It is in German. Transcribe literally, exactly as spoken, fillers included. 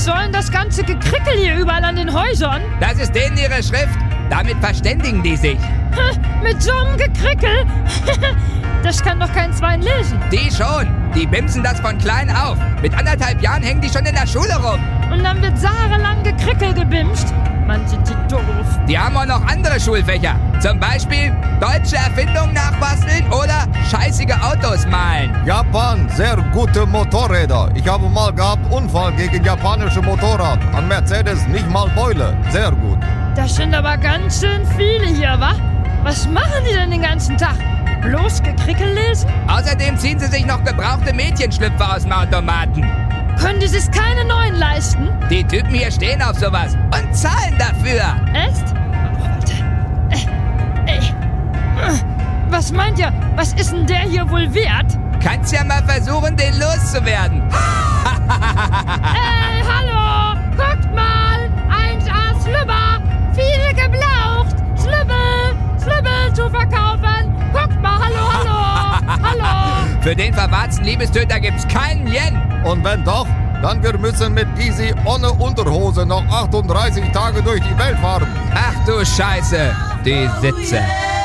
Was soll denn das ganze Gekrickel hier überall an den Häusern? Das ist denen ihre Schrift. Damit verständigen die sich. Mit so einem Gekrickel? Das kann doch kein Zwein lesen. Die schon. Die bimsen das von klein auf. Mit anderthalb Jahren hängen die schon in der Schule rum. Und dann wird jahrelang Gekrickel gebimst. Mann, sind die doof. Die haben auch noch andere Schulfächer. Zum Beispiel deutsche Erfindungen nachbasteln oder scheißige Autos malen. Japan, sehr gute Motorräder. Ich habe mal gehabt Unfall gegen japanische Motorrad. An Mercedes nicht mal Beule. Sehr gut. Das sind aber ganz schön viele hier, wa? Was machen die denn den ganzen Tag? Bloß Gekrickel lesen? Außerdem ziehen sie sich noch gebrauchte Mädchenschlüpfer aus dem Automaten. Können die sich keine neuen leisten? Die Typen hier stehen auf sowas und zahlen dafür. Echt? Oh, warte. Äh, ey. Was meint ihr? Was ist denn der hier wohl wert? Kannst ja mal versuchen, den loszuwerden. Ey, hallo! Guckt mal! eins A Slübber! Viel geblaucht! Slübbel! Slübbel zu verkaufen! Guckt mal, hallo, hallo! Hallo! Für den verwahrten Liebestöter gibt's keinen Yen. Und wenn doch, dann wir müssen mit Gysi ohne Unterhose noch achtunddreißig Tage durch die Welt fahren. Ach du Scheiße, die Sitze.